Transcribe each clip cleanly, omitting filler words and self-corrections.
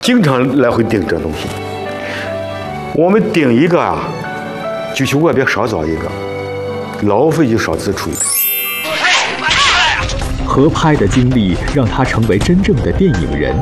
经常来回订这东西。我们订一个啊，就去外边少找一个，劳费就少支出一点。 合拍的经历让他成为真正的电影人，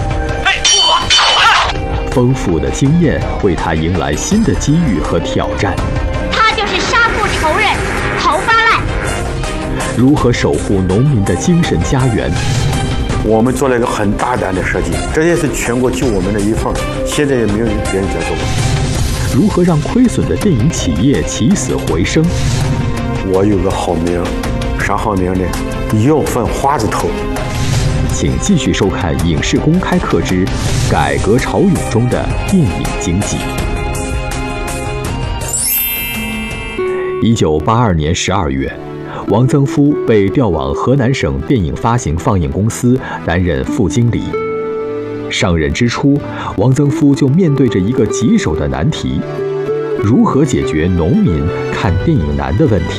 丰富的经验为他迎来新的机遇和挑战。 他就是杀父仇人侯发赖。 如何守护农民的精神家园？ 我们做了一个很大胆的设计，这也是全国就我们的一份，现在也没有别人在做过。 如何让亏损的电影企业起死回生？ 我有个好名，啥好名呢？要饭花子头。 请继续收看《影视公开课之改革潮涌中的电影经济》。1982年12月，王增夫被调往河南省电影发行放映公司担任副经理。上任之初，王增夫就面对着一个棘手的难题：如何解决农民看电影难的问题？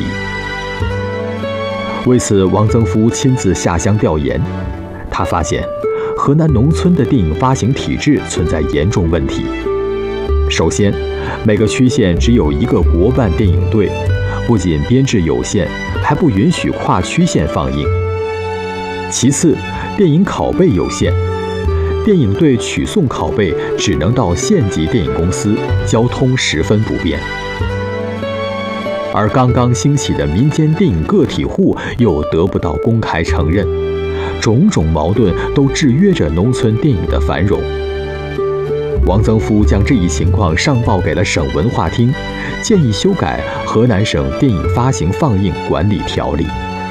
为此，王增夫亲自下乡调研。他发现，河南农村的电影发行体制存在严重问题。首先，每个区县只有一个国办电影队，不仅编制有限，还不允许跨区县放映。其次，电影拷贝有限，电影队取送拷贝只能到县级电影公司，交通十分不便。而刚刚兴起的民间电影个体户又得不到公开承认，种种矛盾都制约着农村电影的繁荣。王增夫将这一情况上报给了省文化厅，建议修改《河南省电影发行放映管理条例》。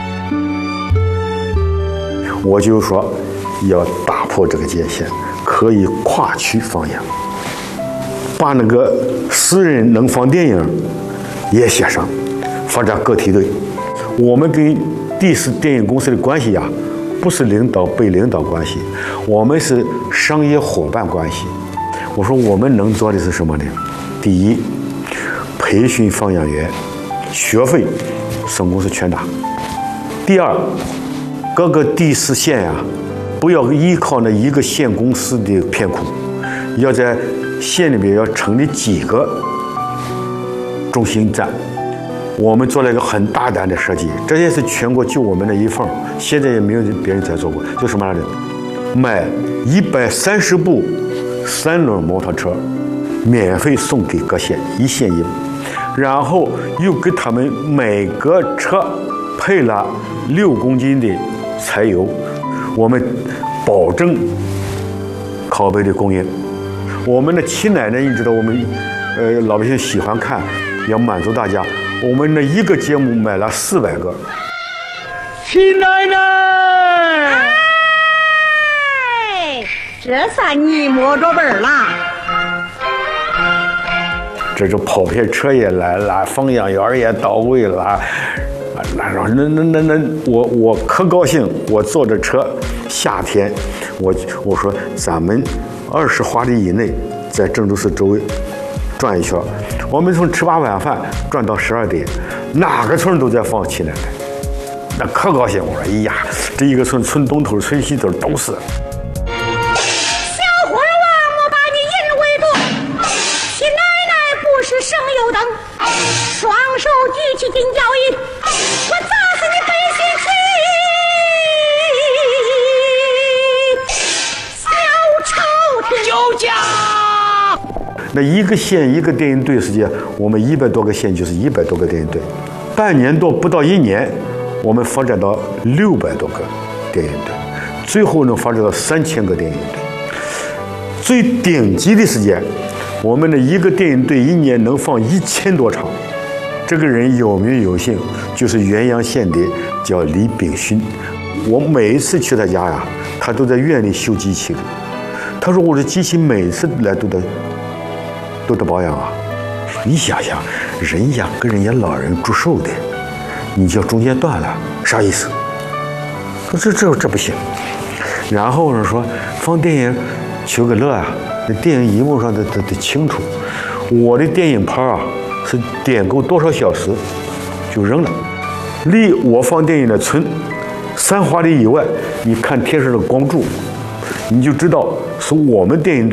我就说要打破这个界限，可以跨区放映，把那个私人能放电影也写上，发展个体队。我们跟第四电影公司的关系呀，不是领导被领导关系，我们是商业伙伴关系。我说我们能做的是什么呢？第一，培训放映员，学费省公司全打。第二，各个第四县呀，不要依靠那一个县公司的片库，要在县里面要成立几个中心站。我们做了一个很大胆的设计，这也是全国就我们的一份，现在也没有别人在做过。就什么样的？买130部3轮摩托车，免费送给各县，一县一部，然后又给他们每个车配了6公斤的柴油，我们保证拷贝的供应。我们的七奶奶，你知道我们老百姓喜欢看，要满足大家。我们的一个节目买了400个。 七奶奶， 哎，这算你摸着本了。 这就跑片车也来了，放映员也到位了。我可高兴，我坐着车，夏天，我说咱们20华里以内，在郑州市周围转一圈，我们从吃罢晚饭转到12点，哪个村都在放七奶奶，那可高兴。我说，哎呀，这一个村东头、村西头都是。 小伙娃，我把你引为度，七奶奶不是省油灯，双手举起金交椅，我砸死你背西气，小丑的酒家。 那一个县一个电影队时间，我们100多个县就是100多个电影队，半年多不到1年，我们发展到600多个电影队，最后能发展到3000个电影队。最顶级的时间，我们的一个电影队1年能放1000多场。这个人有名有姓，就是原阳县的，叫李炳勋。我每一次去他家呀，他都在院里修机器的。他说我的机器每次来都得保养啊！你想想，人家跟人家老人祝寿的，你就中间断了，啥意思？这不行。然后呢说放电影求个乐啊，那电影荧幕上得清楚。我的电影盘啊是点够多少小时就扔了。离我放电影的村3华里以外，你看天上的光柱，你就知道是我们电影队